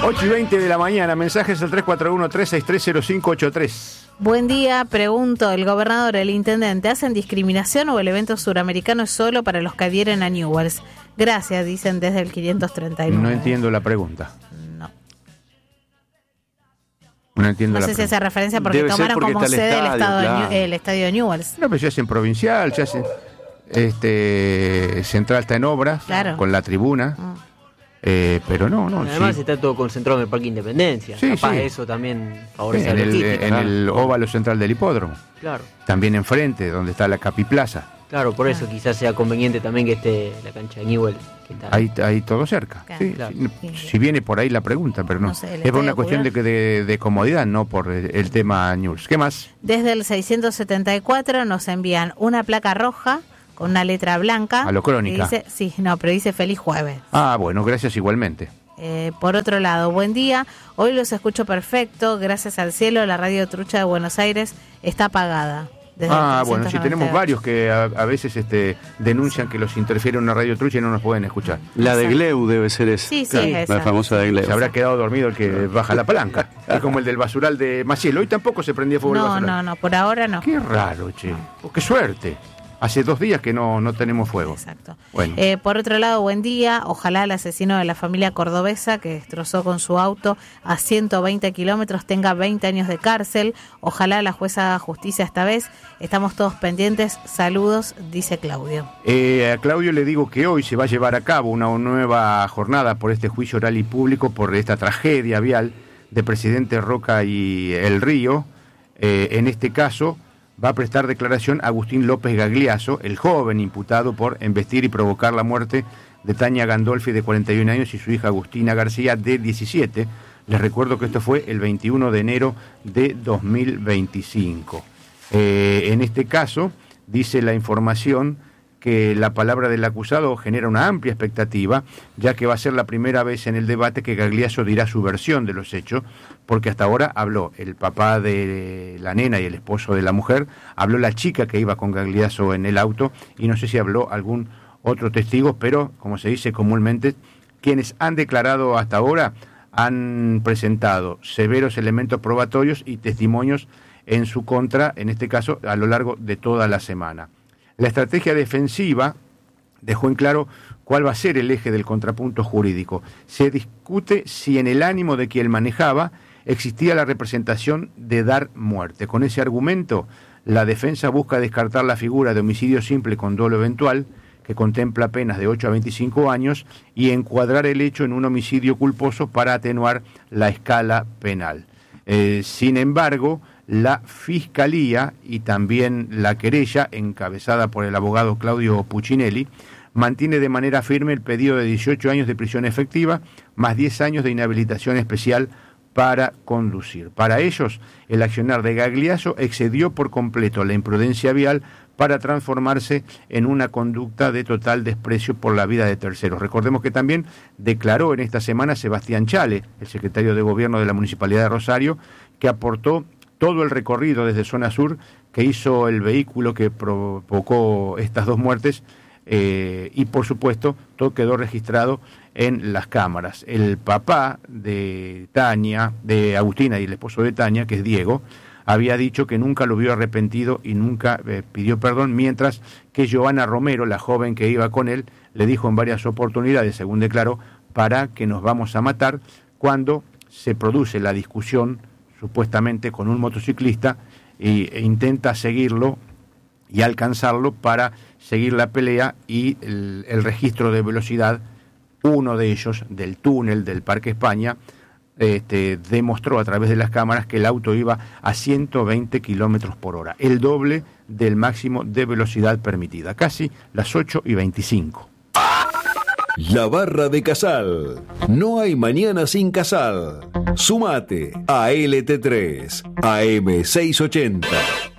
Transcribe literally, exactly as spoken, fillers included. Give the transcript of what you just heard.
ocho y veinte de la mañana, mensajes al tres cuatro uno, tres seis tres, cero cinco ocho tres. Buen día, pregunto, ¿el gobernador, el intendente, hacen discriminación o el evento suramericano es solo para los que adhieren a Newell's? Gracias, dicen desde el quinientos treinta y nueve. No entiendo la pregunta. No. No entiendo No la sé si pregunta. hace referencia porque Debe ser tomaron porque como está el sede el, estadio, estado de claro. New- el estadio de Newell's. No, pero se hace en provincial, se hace... Este, Central está en obras, Claro. con la tribuna, Mm. eh, pero no, no. Además sí. está todo concentrado en el Parque Independencia. Sí, Capaz sí. eso también favorece en a la el, logística. en el óvalo central del hipódromo, Claro, también enfrente, donde está la Capiplaza, claro, por eso quizás sea conveniente también que esté la cancha de Newell. Que está ahí, ahí todo cerca. Claro. Sí, Claro. sí, si viene por ahí la pregunta, pero no, No sé, el es por estadio una cuestión de, que de, de comodidad, no por el, el tema News. ¿Qué más? Desde el seiscientos setenta y cuatro nos envían una placa roja con una letra blanca. A lo Crónica. que dice, sí, no, pero dice feliz jueves. Ah, bueno, gracias igualmente. Eh, por otro lado, buen día, hoy los escucho perfecto, gracias al cielo, la radio trucha de Buenos Aires está apagada. desde Ah, el bueno, sí, tenemos trescientos noventa y ocho. varios que a, a veces este, denuncian que los interfiere una radio trucha y no nos pueden escuchar. La de Exacto. Gleu debe ser esa. Sí, sí, Claro, es la esa. famosa de Gleu. Se habrá quedado dormido el que baja la palanca. Es como el del basural de Maciel. Hoy tampoco se prendía fuego el No, basural. no, no, por ahora no. Qué raro, che. Oh, qué suerte. Hace dos días que no, no tenemos fuego. Exacto. Bueno. Eh, por otro lado, buen día. Ojalá el asesino de la familia cordobesa que destrozó con su auto a ciento veinte kilómetros tenga veinte años de cárcel. Ojalá la jueza haga justicia esta vez. Estamos todos pendientes. Saludos, dice Claudio. Eh, a Claudio le digo que hoy se va a llevar a cabo una nueva jornada por este juicio oral y público por esta tragedia vial de Presidente Roca y El Río. Eh, en este caso va a prestar declaración Agustín López Gagliaso, el joven imputado por embestir y provocar la muerte de Tania Gandolfi, de cuarenta y un años, y su hija Agustina García, de diecisiete. Les recuerdo que esto fue el veintiuno de enero de dos mil veinticinco. Eh, en este caso, dice la información que la palabra del acusado genera una amplia expectativa, ya que va a ser la primera vez en el debate que Gagliaso dirá su versión de los hechos, porque hasta ahora habló el papá de la nena y el esposo de la mujer, habló la chica que iba con Gagliaso en el auto, y no sé si habló algún otro testigo, pero, como se dice comúnmente, quienes han declarado hasta ahora han presentado severos elementos probatorios y testimonios en su contra, en este caso, a lo largo de toda la semana. La estrategia defensiva dejó en claro cuál va a ser el eje del contrapunto jurídico. Se discute si en el ánimo de quien manejaba existía la representación de dar muerte. Con ese argumento, la defensa busca descartar la figura de homicidio simple con dolo eventual, que contempla penas de ocho a veinticinco años, y encuadrar el hecho en un homicidio culposo para atenuar la escala penal. Eh, sin embargo, la Fiscalía y también la querella, encabezada por el abogado Claudio Puccinelli, mantiene de manera firme el pedido de dieciocho años de prisión efectiva, más diez años de inhabilitación especial para conducir. Para ellos, el accionar de Gagliaso excedió por completo la imprudencia vial para transformarse en una conducta de total desprecio por la vida de terceros. Recordemos que también declaró en esta semana Sebastián Chale, el secretario de Gobierno de la Municipalidad de Rosario, que aportó todo el recorrido desde zona sur que hizo el vehículo que provocó estas dos muertes, eh, y por supuesto todo quedó registrado en las cámaras. El papá de Tania, de Agustina, y el esposo de Tania, que es Diego, había dicho que nunca lo vio arrepentido y nunca eh, pidió perdón, mientras que Giovanna Romero, la joven que iba con él, le dijo en varias oportunidades, según declaró, para que nos vamos a matar, cuando se produce la discusión supuestamente con un motociclista y, e intenta seguirlo y alcanzarlo para seguir la pelea, y el, el registro de velocidad, uno de ellos del túnel del Parque España, este, demostró a través de las cámaras que el auto iba a ciento veinte kilómetros por hora, el doble del máximo de velocidad permitida, casi las ocho y veinticinco. La Barra de Casal. No hay mañana sin Casal. Sumate a L T tres, A M seiscientos ochenta.